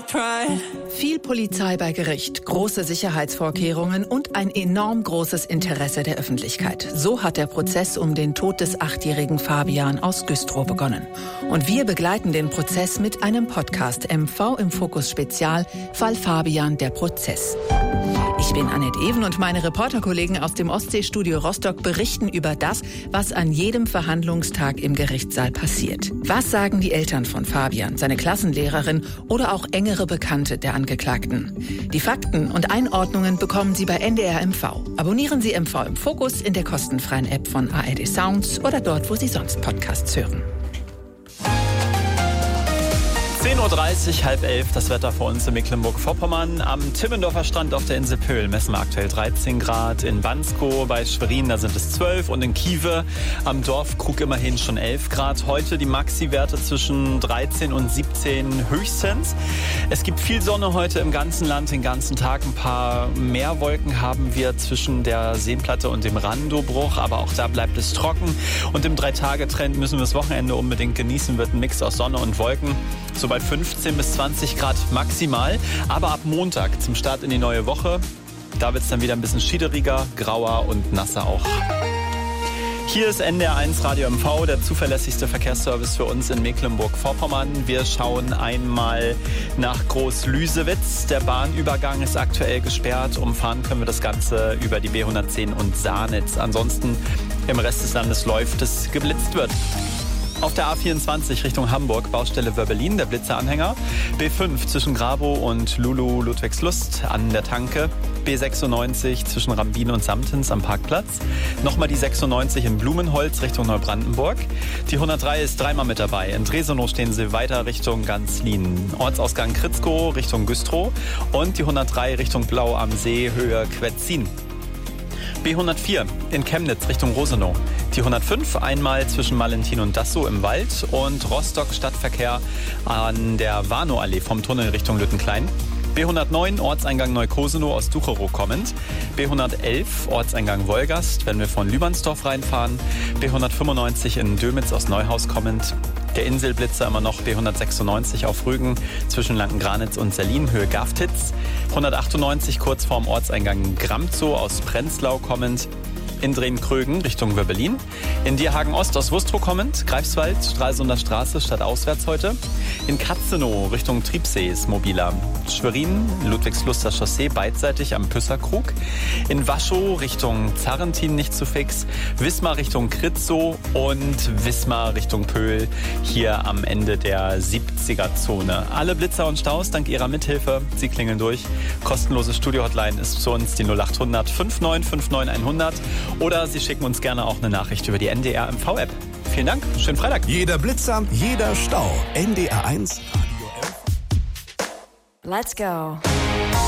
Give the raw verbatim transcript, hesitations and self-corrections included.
Viel Polizei bei Gericht, große Sicherheitsvorkehrungen und ein enorm großes Interesse der Öffentlichkeit. So hat der Prozess um den Tod des achtjährigen Fabian aus Güstrow begonnen. Und wir begleiten den Prozess mit einem Podcast M V im Fokus Spezial, Fall Fabian, der Prozess. Ich bin Annette Even und meine Reporterkollegen aus dem Ostseestudio Rostock berichten über das, was an jedem Verhandlungstag im Gerichtssaal passiert. Was sagen die Eltern von Fabian, seine Klassenlehrerin oder auch engere Bekannte der Angeklagten? Die Fakten und Einordnungen bekommen Sie bei N D R M V. Abonnieren Sie M V im Fokus in der kostenfreien App von A R D Sounds oder dort, wo Sie sonst Podcasts hören. zehn Uhr dreißig, halb elf, das Wetter für uns in Mecklenburg-Vorpommern. Am Timmendorfer Strand auf der Insel Pöhl messen wir aktuell dreizehn Grad. In Bansko bei Schwerin, da sind es zwölf. Und in Kiewe am Dorfkrug immerhin schon elf Grad. Heute die Maxi-Werte zwischen dreizehn und siebzehn höchstens. Es gibt viel Sonne heute im ganzen Land, den ganzen Tag. Ein paar mehr Wolken haben wir zwischen der Seenplatte und dem Randobruch. Aber auch da bleibt es trocken. Und im Drei-Tage-Trend müssen wir das Wochenende unbedingt genießen. Wird ein Mix aus Sonne und Wolken. So bei fünfzehn bis zwanzig Grad maximal. Aber ab Montag zum Start in die neue Woche, da wird es dann wieder ein bisschen schiederiger, grauer und nasser auch. Hier ist N D R eins Radio M V, der zuverlässigste Verkehrsservice für uns in Mecklenburg-Vorpommern. Wir schauen einmal nach Groß-Lüsewitz. Der Bahnübergang ist aktuell gesperrt. Umfahren können wir das Ganze über die B hundertzehn und Saarnitz. Ansonsten im Rest des Landes läuft es, geblitzt wird. Auf der A vierundzwanzig Richtung Hamburg, Baustelle Wörbelin, der Blitzeranhänger. B fünf zwischen Grabow und Lulu Ludwigslust an der Tanke. B sechsundneunzig zwischen Rambin und Samtens am Parkplatz. Nochmal die sechsundneunzig in Blumenholz Richtung Neubrandenburg. Die hundertdrei ist dreimal mit dabei. In Dresenow stehen sie weiter Richtung Ganzlin. Ortsausgang Kritzkow Richtung Güstrow. Und die hundertdrei Richtung Blau am See, Höhe Quetzin. B hundertvier in Chemnitz Richtung Rosenow. Die hundertfünf einmal zwischen Malentin und Dassow im Wald und Rostock Stadtverkehr an der Warnow-Allee vom Tunnel Richtung Lüttenklein. B hundertneun Ortseingang Neukosenow aus Ducherow kommend. B hundertelf Ortseingang Wolgast, wenn wir von Lübernsdorf reinfahren. B hundertfünfundneunzig in Dömitz aus Neuhaus kommend. Der Inselblitzer immer noch B hundertsechsundneunzig auf Rügen zwischen Lanken-Granitz und Selin, Höhe Gaftitz. hundertachtundneunzig kurz vorm Ortseingang Gramzow aus Prenzlau kommend. In Drehen-Krögen Richtung Wörbelin. In Dierhagen-Ost aus Wustrow kommend. Greifswald, Stralsunder Straße statt auswärts heute. In Katzenow Richtung Triebsee ist mobiler. Schwerin, Ludwigsluster Chaussee beidseitig am Püsserkrug. In Waschow Richtung Zarrentin nicht zu fix. Wismar Richtung Kritzow und Wismar Richtung Pöhl hier am Ende der siebziger-Zone. Alle Blitzer und Staus dank ihrer Mithilfe. Sie klingeln durch. Kostenlose Studio-Hotline ist zu uns die null acht hundert fünfundneunzig neunundfünfzig hundert. Oder Sie schicken uns gerne auch eine Nachricht über die N D R M V-App. Vielen Dank, schönen Freitag. Jeder Blitzer, jeder Stau. N D R eins Radio elf. Let's go.